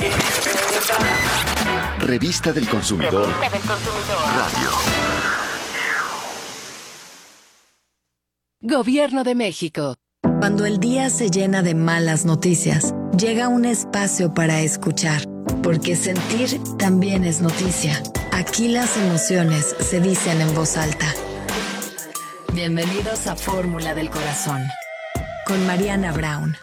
Revista del Consumidor. Radio. Gobierno de México. Cuando el día se llena de malas noticias, llega un espacio para escuchar, porque sentir también es noticia. Aquí las emociones se dicen en voz alta. Bienvenidos a Fórmula del Corazón, con Mariana Braun.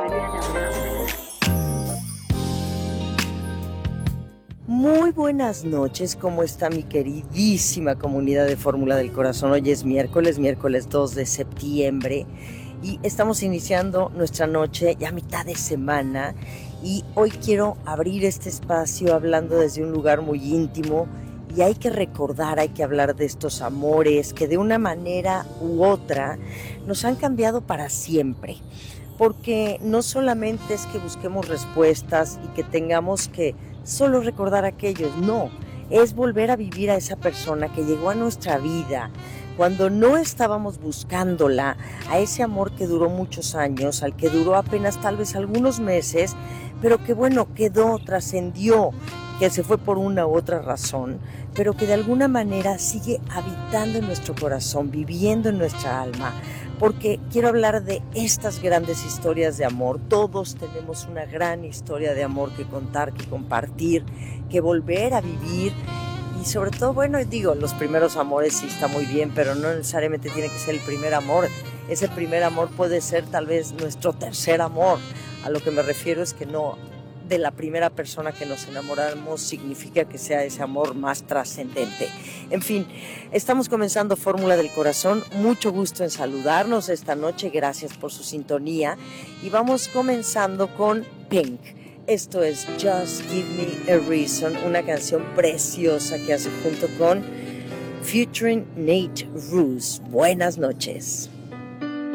Muy buenas noches, ¿cómo está mi queridísima comunidad de Fórmula del Corazón? Hoy es miércoles 2 de septiembre y estamos iniciando nuestra noche ya a mitad de semana y hoy quiero abrir este espacio hablando desde un lugar muy íntimo y hay que recordar, hay que hablar de estos amores que de una manera u otra nos han cambiado para siempre. Porque no solamente es que busquemos respuestas y que tengamos que solo recordar a aquellos, no, es volver a vivir a esa persona que llegó a nuestra vida cuando no estábamos buscándola, a ese amor que duró muchos años, al que duró apenas tal vez algunos meses, pero que bueno, quedó, trascendió, que se fue por una u otra razón, pero que de alguna manera sigue habitando en nuestro corazón, viviendo en nuestra alma. Porque quiero hablar de estas grandes historias de amor. Todos tenemos una gran historia de amor que contar, que compartir, que volver a vivir. Y sobre todo, bueno, digo, los primeros amores sí está muy bien, pero no necesariamente tiene que ser el primer amor. Ese primer amor puede ser tal vez nuestro tercer amor. A lo que me refiero es que no de la primera persona que nos enamoramos significa que sea ese amor más trascendente. En fin, estamos comenzando Fórmula del Corazón. Mucho gusto en saludarnos esta noche. Gracias por su sintonía. Y vamos comenzando con Pink. Esto es Just Give Me a Reason, una canción preciosa que hace junto con featuring Nate Ruess. Buenas noches.